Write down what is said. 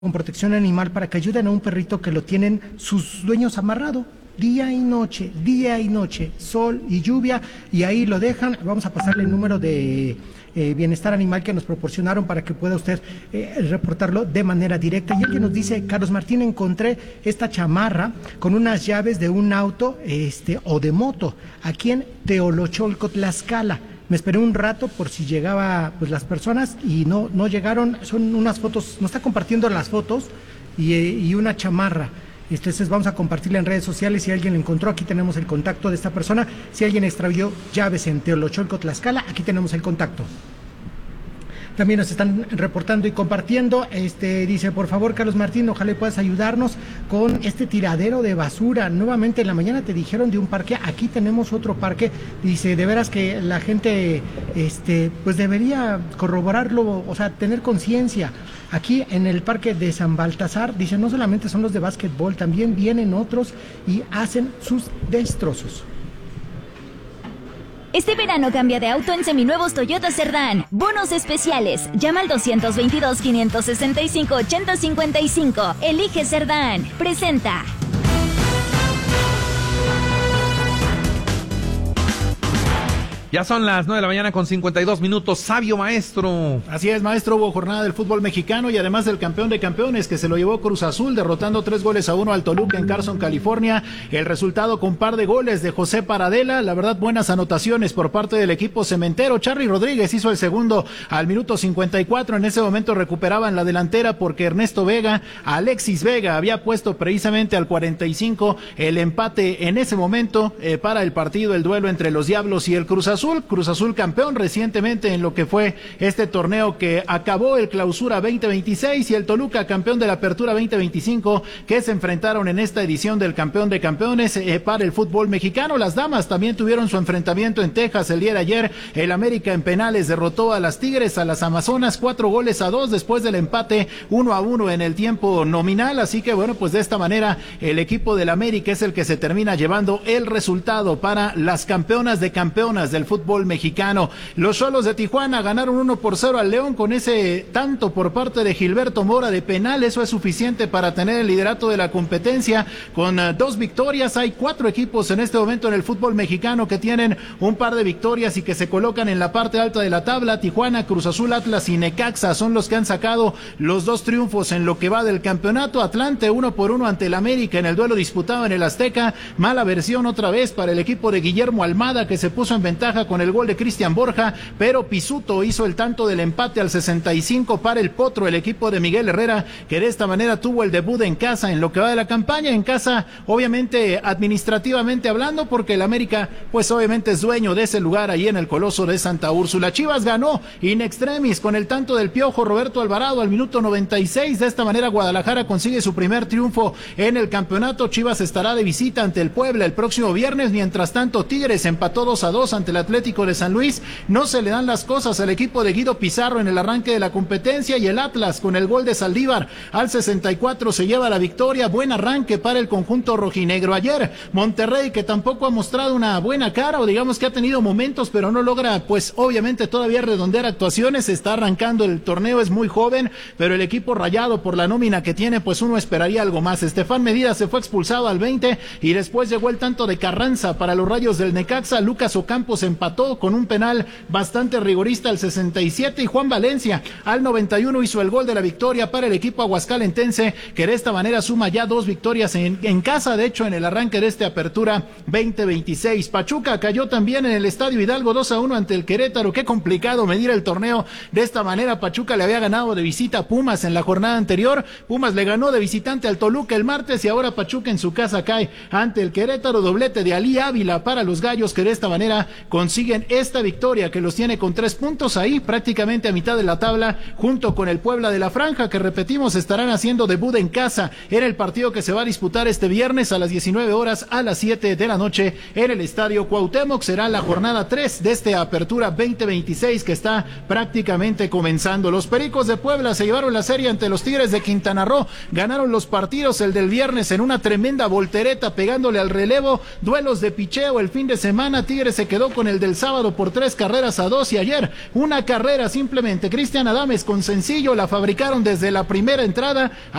con protección animal para que ayuden a un perrito que lo tienen sus dueños amarrado día y noche, sol y lluvia, y ahí lo dejan. Vamos a pasarle el número de bienestar animal que nos proporcionaron para que pueda usted reportarlo de manera directa. Y alguien nos dice: Carlos Martín, encontré esta chamarra con unas llaves de un auto o de moto aquí en Teolocholco, Tlaxcala. Me esperé un rato por si llegaba pues las personas y no llegaron. Son unas fotos, nos está compartiendo las fotos y una chamarra. Entonces vamos a compartirla en redes sociales. Si alguien la encontró, aquí tenemos el contacto de esta persona. Si alguien extravió llaves en Teolocholco, Tlaxcala, aquí tenemos el contacto. También nos están reportando y compartiendo. Dice: por favor, Carlos Martín, ojalá puedas ayudarnos con este tiradero de basura. Nuevamente en la mañana te dijeron de un parque, aquí tenemos otro parque. Dice: de veras que la gente pues debería corroborarlo, o sea, tener conciencia. Aquí en el parque de San Baltasar, dice, no solamente son los de básquetbol, también vienen otros y hacen sus destrozos. Este verano cambia de auto en seminuevos Toyota Cerdán. Bonos especiales. Llama al 222-565-8055. Elige Cerdán. Presenta. Ya son las 9 de la mañana con 52 minutos. Sabio maestro. Así es, maestro. Hubo jornada del fútbol mexicano y además del campeón de campeones que se lo llevó Cruz Azul, derrotando 3-1 al Toluca en Carson, California. El resultado con par de goles de José Paradela. La verdad, buenas anotaciones por parte del equipo cementero. Charly Rodríguez hizo el segundo al minuto 54. En ese momento recuperaban la delantera porque Ernesto Vega, Alexis Vega, había puesto precisamente al 45 el empate en ese momento para el partido, el duelo entre los Diablos y el Cruz Azul. Cruz Azul campeón recientemente en lo que fue este torneo que acabó el Clausura 2026, y el Toluca campeón de la Apertura 2025, que se enfrentaron en esta edición del campeón de campeones para el fútbol mexicano. Las damas también tuvieron su enfrentamiento en Texas el día de ayer. El América en penales derrotó a las Tigres, a las Amazonas 4-2 después del empate 1-1 en el tiempo nominal. Así que bueno, pues de esta manera el equipo del América es el que se termina llevando el resultado para las campeonas de campeonas del fútbol mexicano. Los Xolos de Tijuana ganaron 1-0 al León con ese tanto por parte de Gilberto Mora de penal. Eso es suficiente para tener el liderato de la competencia con 2 victorias. Hay 4 equipos en este momento en el fútbol mexicano que tienen un par de victorias y que se colocan en la parte alta de la tabla. Tijuana, Cruz Azul, Atlas y Necaxa son los que han sacado los 2 triunfos en lo que va del campeonato. Atlante 1-1 ante el América en el duelo disputado en el Azteca. Mala versión otra vez para el equipo de Guillermo Almada, que se puso en ventaja con el gol de Cristian Borja, pero Pisuto hizo el tanto del empate al 65 para el Potro, el equipo de Miguel Herrera, que de esta manera tuvo el debut en casa en lo que va de la campaña. En casa, obviamente, administrativamente hablando, porque el América, pues obviamente es dueño de ese lugar ahí en el Coloso de Santa Úrsula. Chivas ganó in extremis con el tanto del Piojo Roberto Alvarado al minuto 96. De esta manera, Guadalajara consigue su primer triunfo en el campeonato. Chivas estará de visita ante el Puebla el próximo viernes. Mientras tanto, Tigres empató 2-2 ante el Atlético de San Luis. No se le dan las cosas al equipo de Guido Pizarro en el arranque de la competencia, y el Atlas con el gol de Saldívar al 64 se lleva la victoria. Buen arranque para el conjunto rojinegro. Ayer Monterrey, que tampoco ha mostrado una buena cara, o digamos que ha tenido momentos pero no logra pues obviamente todavía redondear actuaciones. Está arrancando el torneo, es muy joven, pero el equipo rayado por la nómina que tiene, pues uno esperaría algo más. Estefan Medina se fue expulsado al 20 y después llegó el tanto de Carranza para los Rayos del Necaxa. Lucas Ocampos empató con un penal bastante rigorista al 67, y Juan Valencia al 91 hizo el gol de la victoria para el equipo aguascalentense, que de esta manera suma ya 2 victorias en casa, de hecho en el arranque de esta Apertura 2026. Pachuca cayó también en el Estadio Hidalgo 2-1 ante el Querétaro. Qué complicado medir el torneo de esta manera. Pachuca le había ganado de visita a Pumas en la jornada anterior, Pumas le ganó de visitante al Toluca el martes, y ahora Pachuca en su casa cae ante el Querétaro. Doblete de Alí Ávila para los Gallos, que de esta manera consiguen esta victoria que los tiene con 3 puntos ahí prácticamente a mitad de la tabla, junto con el Puebla de la Franja, que repetimos estarán haciendo debut en casa en el partido que se va a disputar este viernes a las 19 horas a las 7 de la noche en el Estadio Cuauhtémoc. Será la jornada 3 de esta Apertura 2026 que está prácticamente comenzando. Los Pericos de Puebla se llevaron la serie ante los Tigres de Quintana Roo, ganaron los partidos, el del viernes en una tremenda voltereta pegándole al relevo, duelos de picheo el fin de semana. Tigres se quedó con el del sábado por 3-2 y ayer una carrera simplemente. Cristian Adames con sencillo la fabricaron desde la primera entrada.